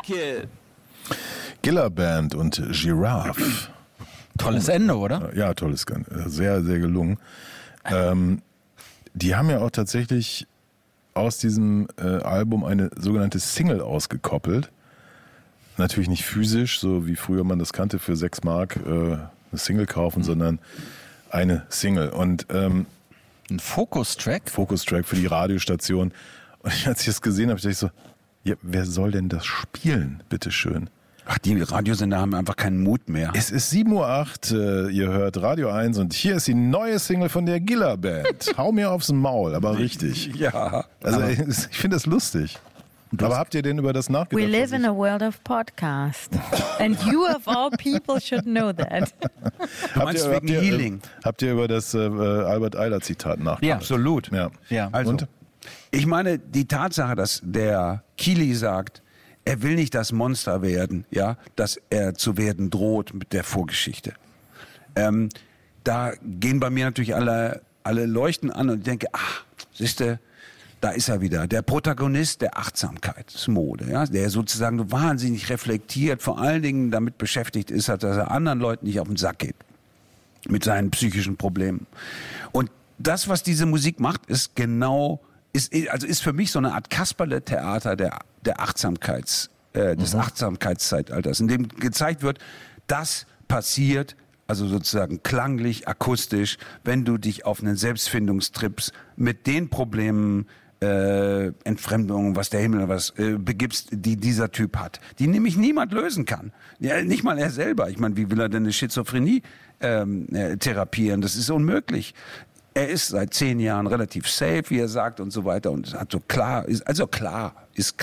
it. Giller Band und Giraffe. Tolles Ende, oder? Ja, tolles Ende. Sehr, sehr gelungen. Die haben ja auch tatsächlich aus diesem Album eine sogenannte Single ausgekoppelt. Natürlich nicht physisch, so wie früher man das kannte, für 6 Mark eine Single kaufen, sondern eine Single. Und ein Focus-Track? Focus-Track für die Radiostation. Und als ich das gesehen habe, dachte ich so, ja, wer soll denn das spielen, bitteschön? Ach, die Radiosender haben einfach keinen Mut mehr. Es ist 7:08 Uhr, ihr hört Radio 1 und hier ist die neue Single von der Giller Band. Hau mir aufs Maul, aber richtig. Ja. Also ich finde das lustig. Aber habt ihr denn über das nachgedacht? We live in a world of podcast. And you of all people should know that. Du meinst wegen Healing? Habt ihr über das Albert Eiler Zitat nachgedacht? Ja, absolut. Ja. Also, und? Ich meine, die Tatsache, dass der Kili sagt, er will nicht das Monster werden, ja, dass er zu werden droht mit der Vorgeschichte. Da gehen bei mir natürlich alle Leuchten an und ich denke, siehste, da ist er wieder, der Protagonist der Achtsamkeitsmode, ja, der sozusagen so wahnsinnig reflektiert, vor allen Dingen damit beschäftigt ist, dass er anderen Leuten nicht auf den Sack geht mit seinen psychischen Problemen. Und das, was diese Musik macht, ist für mich so eine Art Kasperle-Theater der Achtsamkeits, des Achtsamkeitszeitalters, in dem gezeigt wird, das passiert, also sozusagen klanglich, akustisch, wenn du dich auf einen Selbstfindungstrips mit den Problemen, Entfremdung, was der Himmel, begibst, die dieser Typ hat, die nämlich niemand lösen kann. Ja, nicht mal er selber. Ich meine, wie will er denn eine Schizophrenie therapieren? Das ist unmöglich. Er ist seit 10 Jahren relativ safe, wie er sagt und so weiter und ist